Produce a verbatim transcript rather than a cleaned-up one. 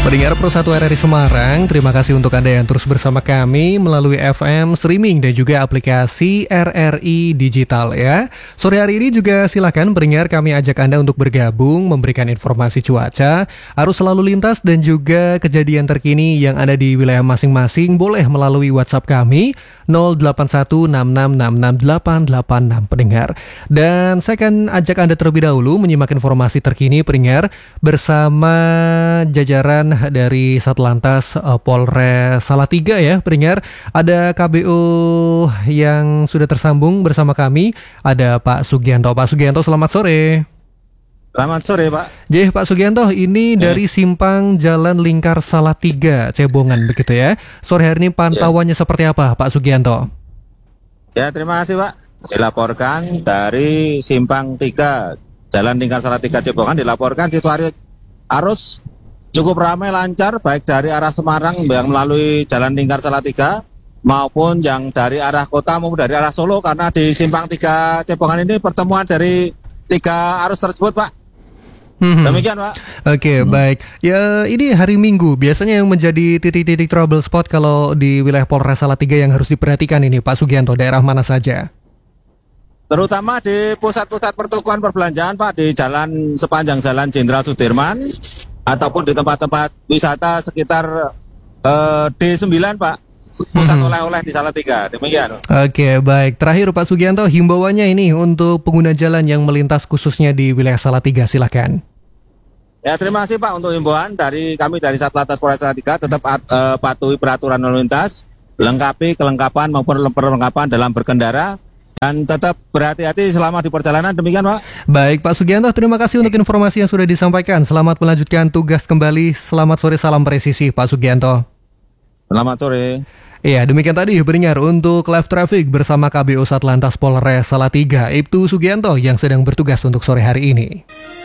Pendengar Pro satu R R I Semarang, terima kasih untuk Anda yang terus bersama kami melalui F M, streaming, dan juga aplikasi R R I Digital ya. Sore hari ini juga silakan pendengar kami ajak Anda untuk bergabung, memberikan informasi cuaca, arus lalu lintas, dan juga kejadian terkini yang ada di wilayah masing-masing. Boleh melalui WhatsApp kami nol delapan satu enam enam enam enam delapan delapan enam pendengar. Dan saya akan ajak Anda terlebih dahulu menyimak informasi terkini pendengar bersama jajaran dari Satlantas uh, Polres Salatiga ya pendengar. Ada K B O yang sudah tersambung bersama kami. Ada Pak Sugianto. Pak Sugianto, selamat sore. Selamat sore Pak. Jeh Pak Sugianto, ini eh. dari simpang Jalan Lingkar Salatiga, Cebongan begitu ya. Sore hari ini pantauannya ya. Seperti apa Pak Sugianto? Ya, terima kasih Pak. Dilaporkan dari simpang tiga Jalan Lingkar Salatiga Cebongan, dilaporkan situasi arus cukup ramai lancar baik dari arah Semarang yang melalui Jalan Lingkar Salatiga maupun yang dari arah kota maupun dari arah Solo, karena di simpang tiga Cebongan ini pertemuan dari tiga arus tersebut Pak. Hmm. Demikian Pak. Oke, hmm. baik. Ya, ini hari Minggu biasanya yang menjadi titik-titik trouble spot kalau di wilayah Polres Salatiga yang harus diperhatikan ini Pak Sugianto, daerah mana saja? Terutama di pusat-pusat pertukuan perbelanjaan Pak, di jalan sepanjang Jalan Jenderal Sudirman ataupun di tempat-tempat wisata sekitar uh, D sembilan Pak, pusat hmm. oleh-oleh di Salatiga. Demikian. Oke, baik. Terakhir Pak Sugianto, himbauannya ini untuk pengguna jalan yang melintas khususnya di wilayah Salatiga, silakan. Ya, terima kasih Pak untuk himbauan dari kami dari Satlantas Polres Salatiga, tetap uh, patuhi peraturan lalu lintas, lengkapi kelengkapan maupun perlengkapan dalam berkendara, dan tetap berhati-hati selama di perjalanan. Demikian Pak. Baik Pak Sugianto, terima kasih untuk informasi yang sudah disampaikan. Selamat melanjutkan tugas kembali. Selamat sore, salam presisi Pak Sugianto. Selamat sore. Iya, demikian tadi pendengar untuk live traffic bersama K B O Satlantas Polres Salatiga, Ibtu Sugianto yang sedang bertugas untuk sore hari ini.